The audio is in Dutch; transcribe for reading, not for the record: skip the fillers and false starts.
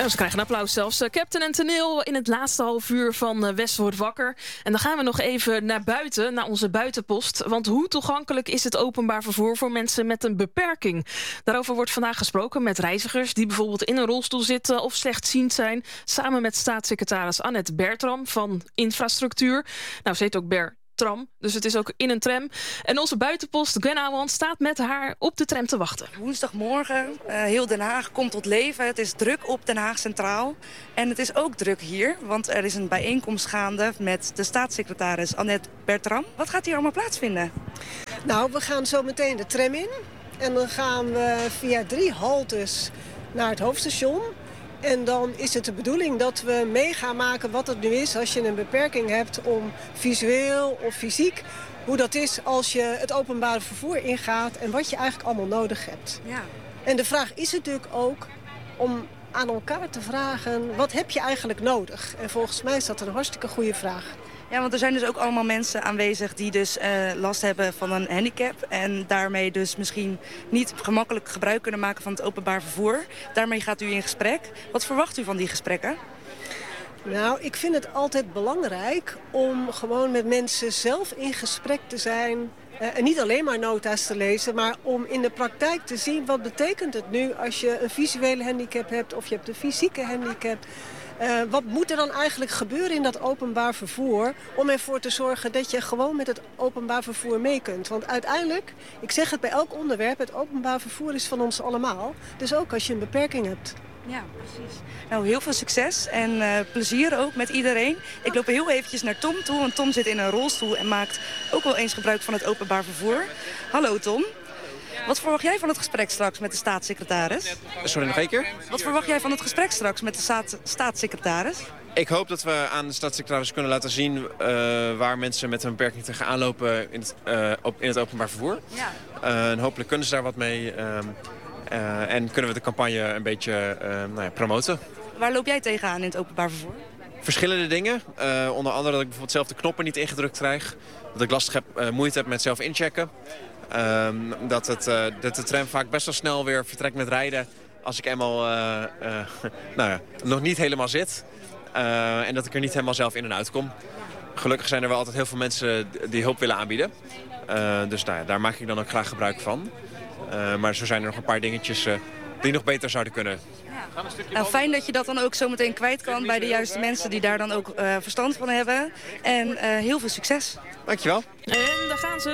Nou, ze krijgen een applaus zelfs. Captain en toneel in het laatste half uur van West wordt wakker. En dan gaan we nog even naar buiten, naar onze buitenpost. Want hoe toegankelijk is het openbaar vervoer voor mensen met een beperking? Daarover wordt vandaag gesproken met reizigers die bijvoorbeeld in een rolstoel zitten of slechtziend zijn. Samen met staatssecretaris Annette Bertram van Infrastructuur. Nou, ze heet ook Bertram, dus het is ook in een tram. En onze buitenpost, Gwen Ouwehand, staat met haar op de tram te wachten. Woensdagmorgen, heel Den Haag komt tot leven. Het is druk op Den Haag Centraal. En het is ook druk hier, want er is een bijeenkomst gaande met de staatssecretaris Annette Bertram. Wat gaat hier allemaal plaatsvinden? Nou, we gaan zo meteen de tram in. En dan gaan we via 3 haltes naar het hoofdstation. En dan is het de bedoeling dat we mee gaan maken wat het nu is als je een beperking hebt om visueel of fysiek. Hoe dat is als je het openbare vervoer ingaat en wat je eigenlijk allemaal nodig hebt. Ja. En de vraag is natuurlijk ook om aan elkaar te vragen, wat heb je eigenlijk nodig? En volgens mij is dat een hartstikke goede vraag. Ja, want er zijn dus ook allemaal mensen aanwezig die dus last hebben van een handicap. En daarmee dus misschien niet gemakkelijk gebruik kunnen maken van het openbaar vervoer. Daarmee gaat u in gesprek. Wat verwacht u van die gesprekken? Nou, ik vind het altijd belangrijk om gewoon met mensen zelf in gesprek te zijn. En niet alleen maar nota's te lezen, maar om in de praktijk te zien wat betekent het nu als je een visuele handicap hebt of je hebt een fysieke handicap. Wat moet er dan eigenlijk gebeuren in dat openbaar vervoer om ervoor te zorgen dat je gewoon met het openbaar vervoer mee kunt? Want uiteindelijk, ik zeg het bij elk onderwerp, het openbaar vervoer is van ons allemaal. Dus ook als je een beperking hebt. Ja, precies. Nou, heel veel succes en plezier ook met iedereen. Ik loop heel eventjes naar Tom toe, want Tom zit in een rolstoel en maakt ook wel eens gebruik van het openbaar vervoer. Hallo Tom. Wat verwacht jij van het gesprek straks met de staatssecretaris? Sorry, nog één keer? Wat verwacht jij van het gesprek straks met de staatssecretaris? Ik hoop dat we aan de staatssecretaris kunnen laten zien waar mensen met een beperking tegenaan lopen in het openbaar vervoer. Ja. En hopelijk kunnen ze daar wat mee en kunnen we de campagne een beetje promoten. Waar loop jij tegenaan in het openbaar vervoer? Verschillende dingen. Onder andere dat ik bijvoorbeeld zelf de knoppen niet ingedrukt krijg. Dat ik lastig heb, moeite heb met zelf inchecken. Dat de tram vaak best wel snel weer vertrekt met rijden als ik eenmaal nog niet helemaal zit. En dat ik er niet helemaal zelf in en uit kom. Gelukkig zijn er wel altijd heel veel mensen die hulp willen aanbieden. Dus daar maak ik dan ook graag gebruik van. Maar zo zijn er nog een paar dingetjes die nog beter zouden kunnen. Ja. Nou, fijn dat je dat dan ook zo meteen kwijt kan bij de juiste mensen die daar dan ook verstand van hebben. En heel veel succes. Dankjewel. En daar gaan ze.